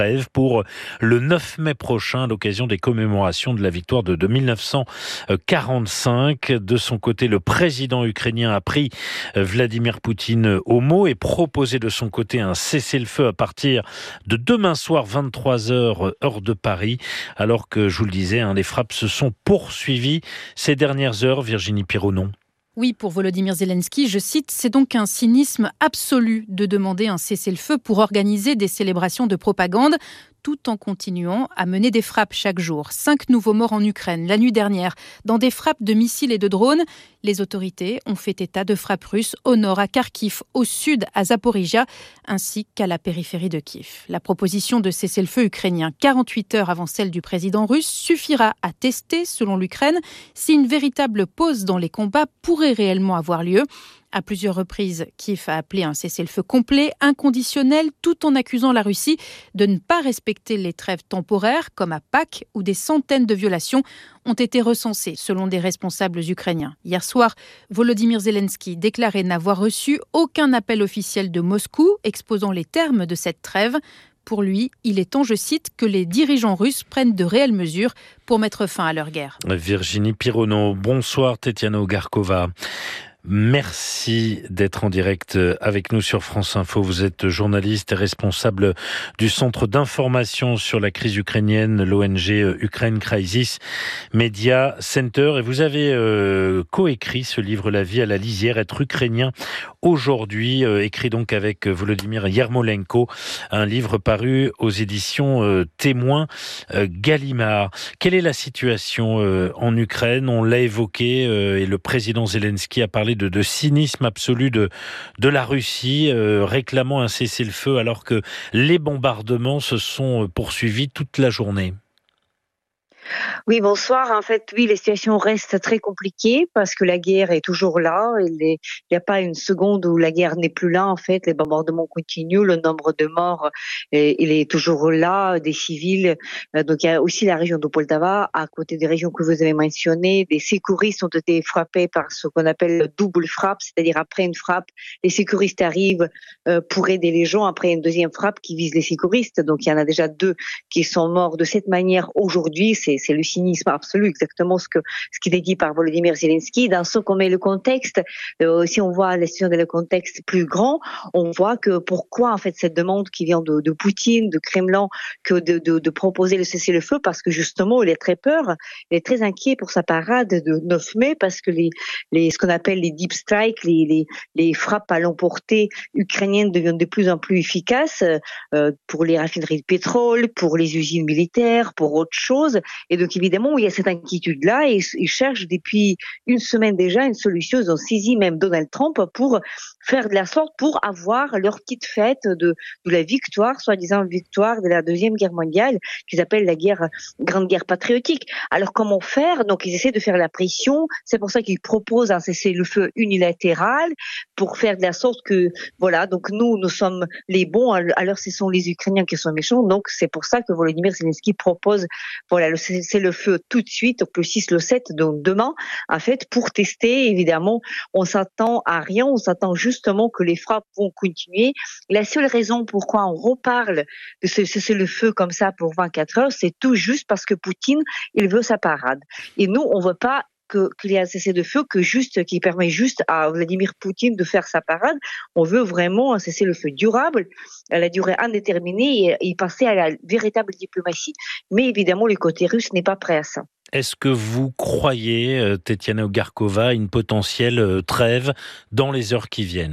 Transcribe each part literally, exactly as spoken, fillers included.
trêve pour le neuf mai prochain à l'occasion des commémorations de la victoire de, de mille neuf cent quarante-cinq. De son côté, le président ukrainien a pris Vladimir Poutine au mot et proposé de son côté un cessez-le-feu à partir de demain soir vingt-trois heures heure de Paris, alors que, je vous le disais, hein, les frappes se sont poursuivies ces dernières heures. Virginie Pironon. Oui, pour Volodymyr Zelensky, je cite, c'est donc un cynisme absolu de demander un cessez-le-feu pour organiser des célébrations de propagande, tout en continuant à mener des frappes chaque jour. Cinq nouveaux morts en Ukraine la nuit dernière, dans des frappes de missiles et de drones. Les autorités ont fait état de frappes russes au nord à Kharkiv, au sud à Zaporizhia, ainsi qu'à la périphérie de Kiev. La proposition de cessez-le-feu ukrainien quarante-huit heures avant celle du président russe suffira à tester, selon l'Ukraine, si une véritable pause dans les combats pourrait réellement avoir lieu. À plusieurs reprises, Kiev a appelé un cessez-le-feu complet, inconditionnel, tout en accusant la Russie de ne pas respecter les trêves temporaires, comme à Pâques, où des centaines de violations ont été recensées, selon des responsables ukrainiens. Hier soir, Volodymyr Zelensky déclarait n'avoir reçu aucun appel officiel de Moscou exposant les termes de cette trêve. Pour lui, il est temps, je cite, que les dirigeants russes prennent de réelles mesures pour mettre fin à leur guerre. Virginie Pironon, bonsoir Tetiana Ogarkova. Merci d'être en direct avec nous sur France Info. Vous êtes journaliste et responsable du centre d'information sur la crise ukrainienne, l'O N G Ukraine Crisis Media Center. Et vous avez euh, coécrit ce livre La vie à la lisière, être ukrainien aujourd'hui, euh, écrit donc avec Volodymyr Yermolenko, un livre paru aux éditions euh, Témoins euh, Gallimard. Quelle est la situation euh, en Ukraine? On l'a évoqué euh, et le président Zelensky a parlé De, de cynisme absolu de, de la Russie, euh, réclamant un cessez-le-feu alors que les bombardements se sont poursuivis toute la journée. Oui, bonsoir. En fait, oui, les situations restent très compliquées parce que la guerre est toujours là. Il n'y a pas une seconde où la guerre n'est plus là. En fait, les bombardements continuent, le nombre de morts, il est toujours là, des civils. Donc, il y a aussi la région de Poltava, à côté des régions que vous avez mentionnées. Des sécuristes ont été frappés par ce qu'on appelle le double frappe, c'est-à-dire après une frappe, les sécuristes arrivent pour aider les gens. Après une deuxième frappe qui vise les sécuristes. Donc, il y en a déjà deux qui sont morts de cette manière aujourd'hui. C'est, c'est le cynisme absolu, exactement ce que ce qui est dit par Volodymyr Zelensky. Dans ce qu'on met le contexte, euh, si on voit la situation dans le contexte plus grand, on voit que pourquoi en fait cette demande qui vient de, de Poutine, de Kremlin, que de, de, de proposer le cessez-le-feu, parce que justement il est très peur, il est très inquiet pour sa parade de neuf mai, parce que les, les ce qu'on appelle les deep strikes, les, les, les frappes à l'emporter ukrainiennes deviennent de plus en plus efficaces euh, pour les raffineries de pétrole, pour les usines militaires, pour autre chose. Et donc évidemment, il y a cette inquiétude-là et ils cherchent depuis une semaine déjà une solution. Ils ont saisi même Donald Trump pour faire de la sorte, pour avoir leur petite fête de, de la victoire, soi-disant victoire de la Deuxième Guerre mondiale, qu'ils appellent la guerre, Grande Guerre patriotique. Alors comment faire? Donc ils essaient de faire la pression. C'est pour ça qu'ils proposent un cessez-le-feu unilatéral pour faire de la sorte que, voilà, donc nous, nous sommes les bons, alors ce sont les Ukrainiens qui sont méchants. Donc c'est pour ça que Volodymyr Zelensky propose, voilà, le cessez-le-feu tout de suite, donc le six, le sept, donc demain, en fait, pour tester. Évidemment, on s'attend à rien, on s'attend justement que les frappes vont continuer. La seule raison pourquoi on reparle de ce cessez-le-feu comme ça pour vingt-quatre heures, c'est tout juste parce que Poutine, il veut sa parade. Et nous, on veut pas que, qu'il y ait un cessez-le-feu que juste, qui permet juste à Vladimir Poutine de faire sa parade. On veut vraiment un cessez-le-feu durable, à la durée indéterminée, et, et passer à la véritable diplomatie. Mais évidemment, le côté russe n'est pas prêt à ça. Est-ce que vous croyez, Tetiana Ogarkova, une potentielle trêve dans les heures qui viennent ?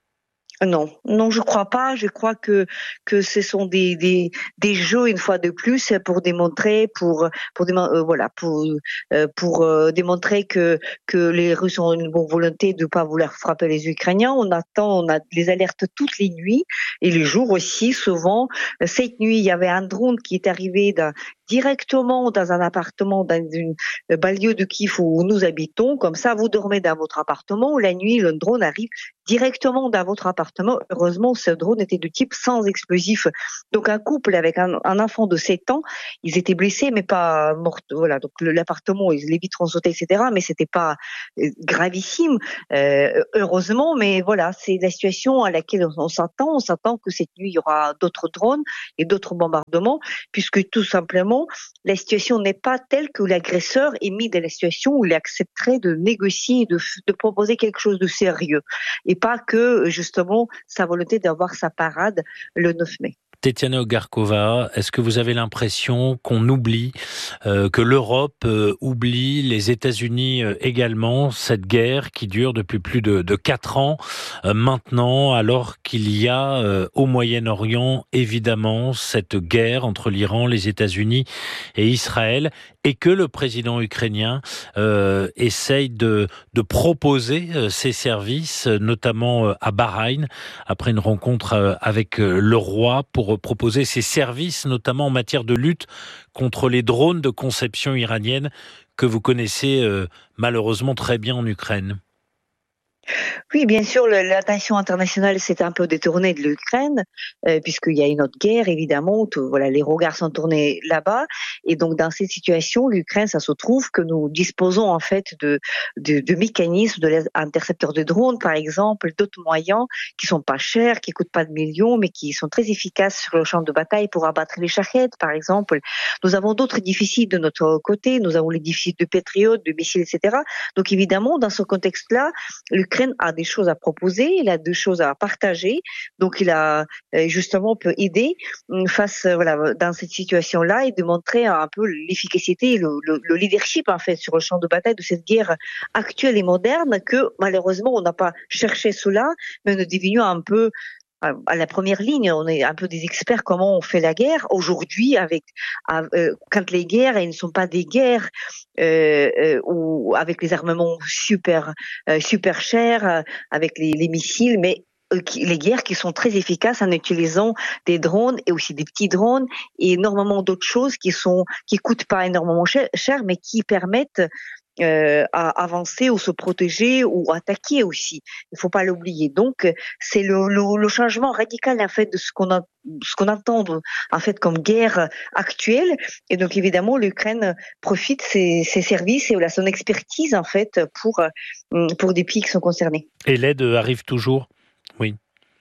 Non, non, je crois pas. Je crois que que ce sont des des des jeux une fois de plus pour démontrer, pour pour euh, voilà, pour euh, pour euh, démontrer que que les Russes ont une bonne volonté de pas vouloir frapper les Ukrainiens. On attend, on a les alertes toutes les nuits et les jours aussi. Souvent, cette nuit, il y avait un drone qui est arrivé d'un directement dans un appartement, dans une banlieue de Kiev où nous habitons. Comme ça, vous dormez dans votre appartement. La nuit, le drone arrive directement dans votre appartement. appartement. Heureusement, ce drone était de type sans explosif. Donc un couple avec un, un enfant de sept ans, ils étaient blessés mais pas morts. Voilà, donc l'appartement, les vitres ont sauté, et cetera. Mais c'était pas gravissime, euh, heureusement. Mais voilà, c'est la situation à laquelle on, on s'attend. On s'attend que cette nuit il y aura d'autres drones et d'autres bombardements, puisque tout simplement la situation n'est pas telle que l'agresseur est mis dans la situation où il accepterait de négocier, de, de proposer quelque chose de sérieux, et pas que justement sa volonté d'avoir sa parade le neuf mai. Tetiana Ogarkova, est-ce que vous avez l'impression qu'on oublie, euh, que l'Europe euh, oublie, les États-Unis euh, également, cette guerre qui dure depuis plus de, de quatre ans euh, maintenant, alors qu'il y a euh, au Moyen-Orient évidemment cette guerre entre l'Iran, les États-Unis et Israël, et que le président ukrainien euh, essaye de, de proposer euh, ses services, notamment euh, à Bahreïn, après une rencontre euh, avec euh, le roi, pour proposer ses services, notamment en matière de lutte contre les drones de conception iranienne que vous connaissez euh, malheureusement très bien en Ukraine. Oui, bien sûr, l'attention internationale s'est un peu détournée de l'Ukraine, euh, puisqu'il y a une autre guerre, évidemment. Tout, voilà, les regards sont tournés là-bas. Et donc, dans cette situation, l'Ukraine, ça se trouve que nous disposons en fait de, de, de mécanismes, de l'intercepteur de drones, par exemple, d'autres moyens qui sont pas chers, qui coûtent pas de millions, mais qui sont très efficaces sur le champ de bataille pour abattre les Shahed, par exemple. Nous avons d'autres déficits de notre côté. Nous avons les déficits de Patriot, de missiles, et cetera. Donc, évidemment, dans ce contexte-là, l'Ukraine a des choses à proposer, il a des choses à partager, donc il a justement peut aider face voilà dans cette situation-là et de montrer un peu l'efficacité, le, le, le leadership en fait sur le champ de bataille de cette guerre actuelle et moderne que malheureusement on n'a pas cherché cela, mais nous devenions un peu à la première ligne. On est un peu des experts comment on fait la guerre aujourd'hui avec euh, quand les guerres elles ne sont pas des guerres euh, euh, ou avec les armements super euh, super chers euh, avec les, les missiles, mais euh, qui, les guerres qui sont très efficaces en utilisant des drones et aussi des petits drones et énormément d'autres choses qui sont qui coûtent pas énormément cher, cher mais qui permettent Euh, à avancer ou se protéger ou attaquer aussi. Il faut pas l'oublier. Donc c'est le, le, le changement radical en fait de ce qu'on a, ce qu'on entend en fait comme guerre actuelle. Et donc évidemment l'Ukraine profite de ses, ses services et voilà, son expertise en fait pour pour des pays qui sont concernés. Et l'aide arrive toujours, oui.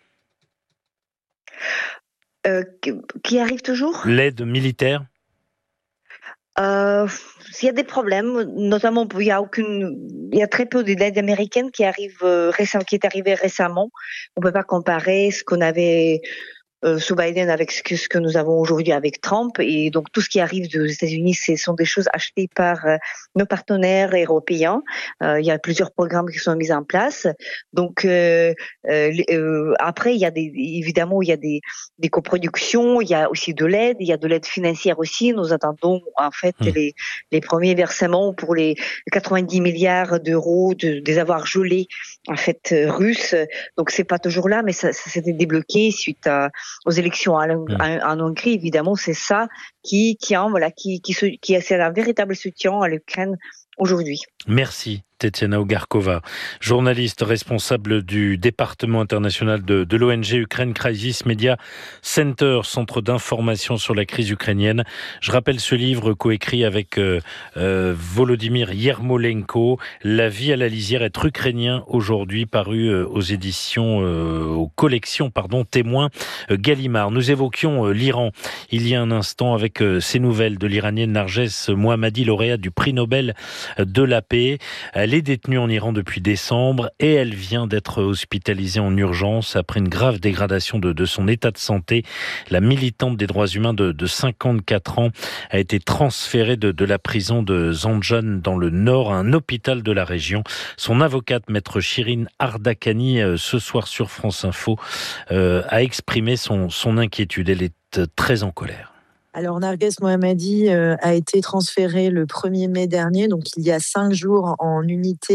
Euh, qui arrive toujours ? L'aide militaire. Euh, il y a des problèmes, notamment il y a aucune, il y a très peu d'aide américaine qui arrive euh, récemment, qui est arrivée récemment. On peut pas comparer ce qu'on avait euh, sous Biden avec ce que, ce que nous avons aujourd'hui avec Trump. Et donc tout ce qui arrive des États-Unis, ce sont des choses achetées par euh, nos partenaires européens. Euh, il y a plusieurs programmes qui sont mis en place. Donc euh, euh, euh, après, il y a des, évidemment, il y a des, des coproductions, il y a aussi de l'aide, il y a de l'aide financière aussi. Nous attendons en fait mmh. les, les premiers versements pour les quatre-vingt-dix milliards d'euros de, des avoirs gelés en fait russes. Donc c'est pas toujours là, mais ça, ça s'était débloqué suite à aux élections en, mmh. en, en Hongrie, évidemment, c'est ça qui, qui, hein, voilà, qui, qui, qui, qui c'est un véritable soutien à l'Ukraine aujourd'hui. Merci. Tetiana Ogarkova, journaliste responsable du département international de, de l'O N G Ukraine Crisis Media Center, centre d'information sur la crise ukrainienne. Je rappelle ce livre coécrit avec euh, euh, Volodymyr Yermolenko, La vie à la lisière, être ukrainien aujourd'hui, paru euh, aux éditions, euh, aux collections, pardon, témoins euh, Gallimard. Nous évoquions euh, l'Iran il y a un instant avec euh, ces nouvelles de l'Iranienne Narges Mohammadi, lauréate du prix Nobel de la paix. Elle est détenue en Iran depuis décembre et elle vient d'être hospitalisée en urgence après une grave dégradation de, de son état de santé. La militante des droits humains de, de cinquante-quatre ans a été transférée de, de la prison de Zanjan dans le nord à un hôpital de la région. Son avocate, maître Shirin Ardakani, ce soir sur France Info, euh, a exprimé son, son inquiétude. Elle est très en colère. Alors, Narges Mohammadi euh, a été transférée le premier mai dernier, donc il y a cinq jours, en unité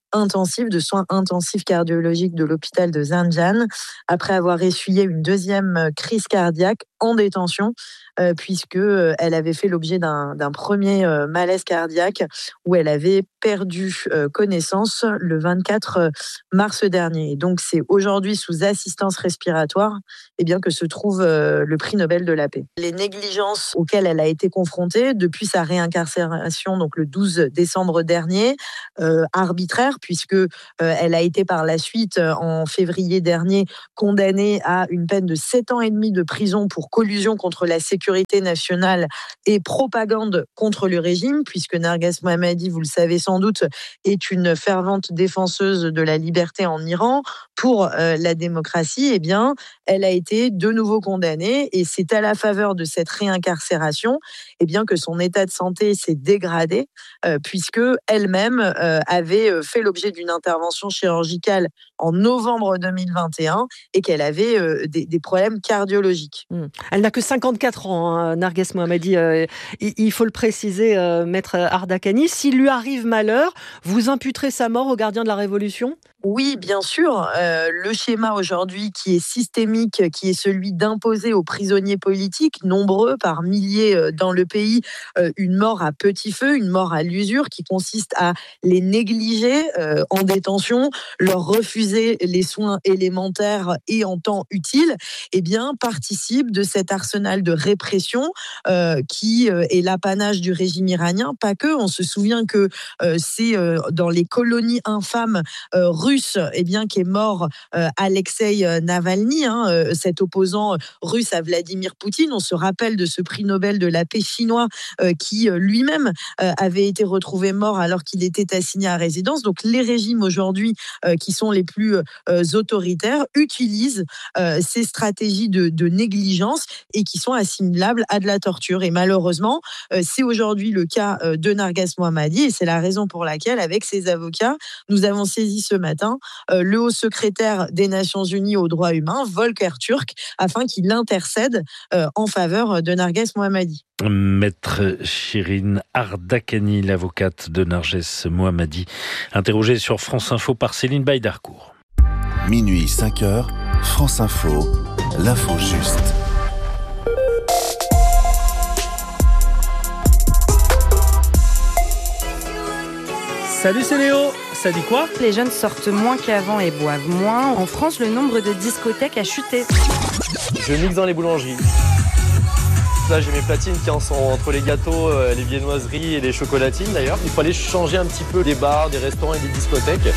intensifs, de soins intensifs cardiologiques de l'hôpital de Zanjan, après avoir essuyé une deuxième crise cardiaque en détention, euh, puisque euh, elle avait fait l'objet d'un, d'un premier euh, malaise cardiaque où elle avait perdu euh, connaissance le vingt-quatre mars dernier. Et donc c'est aujourd'hui sous assistance respiratoire eh bien, que se trouve euh, le prix Nobel de la paix. Les négligences auxquelles elle a été confrontée depuis sa réincarcération, donc le douze décembre dernier, euh, arbitraire, puisque euh, elle a été par la suite, euh, en février dernier, condamnée à une peine de sept ans et demi de prison pour collusion contre la sécurité nationale et propagande contre le régime, puisque Narges Mohammadi, vous le savez sans doute, est une fervente défenseuse de la liberté en Iran. Pour euh, la démocratie, eh bien, elle a été de nouveau condamnée et c'est à la faveur de cette réincarcération eh bien, que son état de santé s'est dégradé euh, puisque elle-même euh, avait fait l'objet d'une intervention chirurgicale en novembre deux mille vingt et un et qu'elle avait euh, des, des problèmes cardiologiques. Mmh. Elle n'a que cinquante-quatre ans, hein, Narges Mohammadi. Euh, il, il faut le préciser, euh, maître Ardakani. S'il lui arrive malheur, vous imputerez sa mort aux gardiens de la Révolution ? Oui, bien sûr. Euh, le schéma aujourd'hui qui est systémique, qui est celui d'imposer aux prisonniers politiques, nombreux par milliers euh, dans le pays, euh, une mort à petit feu, une mort à l'usure, qui consiste à les négliger euh, en détention, leur refuser les soins élémentaires et en temps utile, eh bien, participe de cet arsenal de répression euh, qui euh, est l'apanage du régime iranien. Pas que, on se souvient que euh, c'est euh, dans les colonies infâmes euh, russe, eh bien, qui est mort euh, Alexei Navalny, hein, euh, cet opposant russe à Vladimir Poutine. On se rappelle de ce prix Nobel de la paix chinois euh, qui euh, lui-même euh, avait été retrouvé mort alors qu'il était assigné à résidence. Donc les régimes aujourd'hui euh, qui sont les plus euh, autoritaires utilisent euh, ces stratégies de, de négligence et qui sont assimilables à de la torture. Et malheureusement, euh, c'est aujourd'hui le cas euh, de Narges Mohammadi et c'est la raison pour laquelle, avec ses avocats, nous avons saisi ce matin euh, le haut secrétaire des Nations Unies aux droits humains, Volker Turk, afin qu'il intercède euh, en faveur de Narges Mohammadi. Maître Shirin Ardakani, l'avocate de Narges Mohammadi, interrogée sur France Info par Céline Baïdarcourt. Minuit cinq heures, France Info, l'info juste. Salut, c'est Léo. Ça dit quoi ? Les jeunes sortent moins qu'avant et boivent moins. En France, le nombre de discothèques a chuté. Je mixe dans les boulangeries. Là, j'ai mes platines qui en sont entre les gâteaux, les viennoiseries et les chocolatines d'ailleurs. Il fallait changer un petit peu des bars, des restaurants et des discothèques.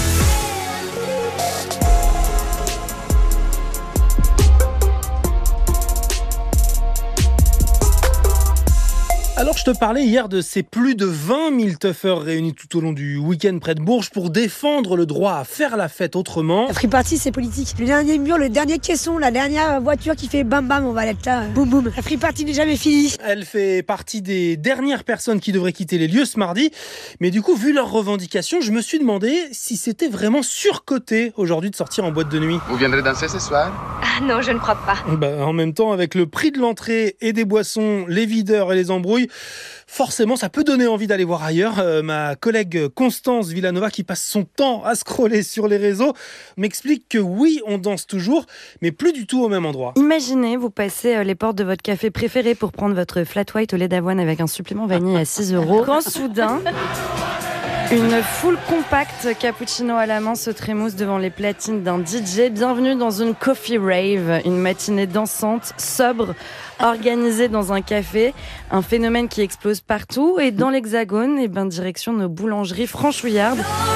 Alors je te parlais hier de ces plus de vingt mille teufeurs réunis tout au long du week-end près de Bourges pour défendre le droit à faire la fête autrement. La free party, c'est politique. Le dernier mur, le dernier caisson, la dernière voiture qui fait bam bam, on va être là. Boum boum. La free party n'est jamais finie. Elle fait partie des dernières personnes qui devraient quitter les lieux ce mardi. Mais du coup, vu leurs revendications, je me suis demandé si c'était vraiment surcoté aujourd'hui de sortir en boîte de nuit. Vous viendrez danser ce soir ? Ah non, je ne crois pas. Bah, en même temps, avec le prix de l'entrée et des boissons, les videurs et les embrouilles, forcément, ça peut donner envie d'aller voir ailleurs. Euh, ma collègue Constance Villanova, qui passe son temps à scroller sur les réseaux, m'explique que oui, on danse toujours, mais plus du tout au même endroit. Imaginez, vous passez les portes de votre café préféré pour prendre votre flat white au lait d'avoine avec un supplément vanille à six euros. Quand soudain, une foule compacte, cappuccino à la main, se trémousse devant les platines d'un D J. Bienvenue dans une coffee rave, une matinée dansante, sobre, organisée dans un café. Un phénomène qui explose partout. Et dans l'Hexagone, et ben, direction nos boulangeries franchouillardes.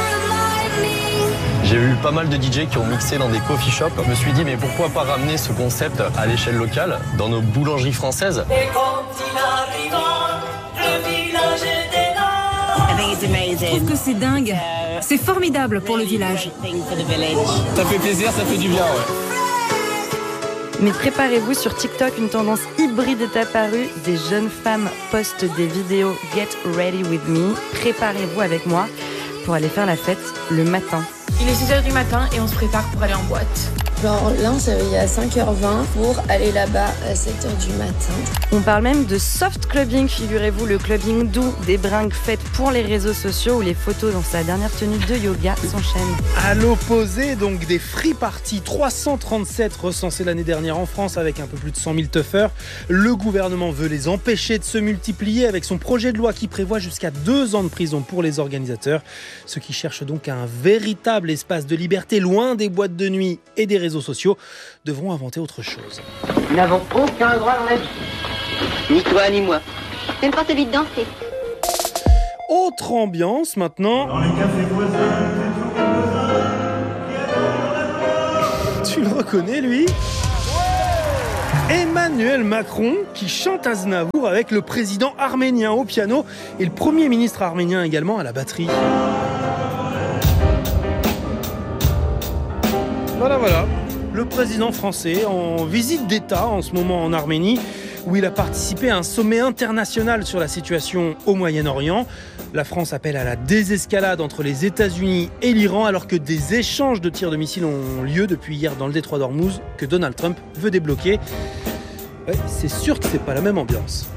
J'ai vu pas mal de D J qui ont mixé dans des coffee shops. Je me suis dit, mais pourquoi pas ramener ce concept à l'échelle locale, dans nos boulangeries françaises ? Et quand il arriva, le village était Je trouve que c'est dingue. C'est formidable pour le village. Ça fait plaisir, ça fait du bien, ouais. Mais préparez-vous, sur TikTok, une tendance hybride est apparue. Des jeunes femmes postent des vidéos « Get ready with me ». Préparez-vous avec moi pour aller faire la fête le matin. Il est six heures du matin et on se prépare pour aller en boîte. Genre là, on s'est réveillé à cinq heures vingt pour aller là-bas à sept heures du matin. On parle même de soft clubbing, figurez-vous, le clubbing doux, des bringues faites pour les réseaux sociaux où les photos dans sa dernière tenue de yoga s'enchaînent. À l'opposé, donc des free parties, trois cent trente-sept recensés l'année dernière en France avec un peu plus de cent mille teufeurs. Le gouvernement veut les empêcher de se multiplier avec son projet de loi qui prévoit jusqu'à deux ans de prison pour les organisateurs. Ceux qui cherchent donc un véritable espace de liberté loin des boîtes de nuit et des réseaux sociaux devront inventer autre chose. Nous n'avons aucun droit dans la vie. Ni toi, ni moi. Même pas celui de danser. Autre ambiance maintenant. Dans les cafés voisins, tu le reconnais, lui ? Emmanuel Macron qui chante Aznavour avec le président arménien au piano et le premier ministre arménien également à la batterie. Voilà, voilà. Le président français en visite d'État en ce moment en Arménie, où il a participé à un sommet international sur la situation au Moyen-Orient. La France appelle à la désescalade entre les États-Unis et l'Iran, alors que des échanges de tirs de missiles ont lieu depuis hier dans le détroit d'Ormuz, que Donald Trump veut débloquer. Ouais, c'est sûr que c'est pas la même ambiance.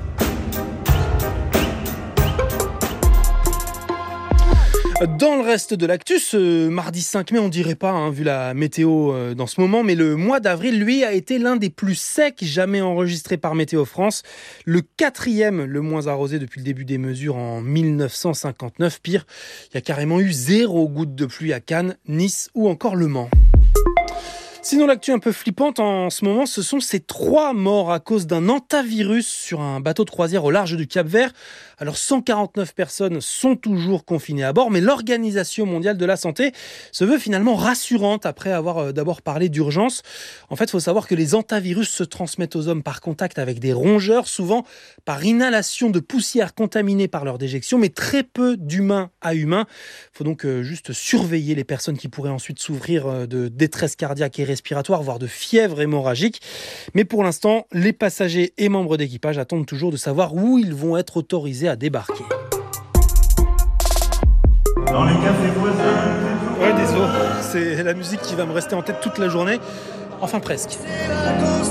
Dans le reste de l'actu, ce mardi cinq mai, on dirait pas, hein, vu la météo euh, dans ce moment, mais le mois d'avril, lui, a été l'un des plus secs jamais enregistrés par Météo France. Le quatrième le moins arrosé depuis le début des mesures en mille neuf cent cinquante-neuf. Pire, il y a carrément eu zéro goutte de pluie à Cannes, Nice ou encore Le Mans. Sinon, l'actu un peu flippante en ce moment, ce sont ces trois morts à cause d'un hantavirus sur un bateau de croisière au large du Cap-Vert. Alors, cent quarante-neuf personnes sont toujours confinées à bord, mais l'Organisation mondiale de la santé se veut finalement rassurante après avoir d'abord parlé d'urgence. En fait, il faut savoir que les hantavirus se transmettent aux hommes par contact avec des rongeurs, souvent par inhalation de poussière contaminée par leur déjection, mais très peu d'humain à humain. Il faut donc juste surveiller les personnes qui pourraient ensuite souffrir de détresse cardiaque et respiratoire, voire de fièvre hémorragique. Mais pour l'instant, les passagers et membres d'équipage attendent toujours de savoir où ils vont être autorisés à débarquer. Dans les cafés voisins. Ouais, désolé, c'est la musique qui va me rester en tête toute la journée. Enfin presque.